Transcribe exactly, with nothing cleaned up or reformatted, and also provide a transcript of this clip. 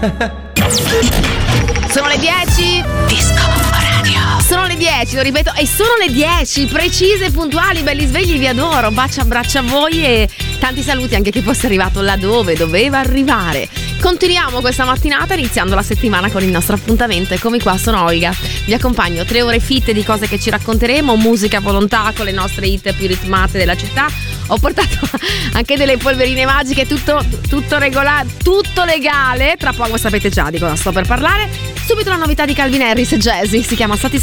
Sono le dieci. Disco Radio. Sono le dieci, lo ripeto, e sono le dieci, precise, puntuali, belli svegli, vi adoro. Bacio, abbraccio a voi e tanti saluti anche chi fosse arrivato là dove doveva arrivare. Continuiamo questa mattinata iniziando la settimana con il nostro appuntamento. Eccomi qua, sono Olga. Vi accompagno tre ore fitte di cose che ci racconteremo, musica a volontà con le nostre hit più ritmate della città. Ho portato anche delle polverine magiche, tutto, tutto regolare, tutto legale. Tra poco sapete già di cosa sto per parlare. Subito la novità di Calvin Harris e Jazzy, si chiama Satisfaction.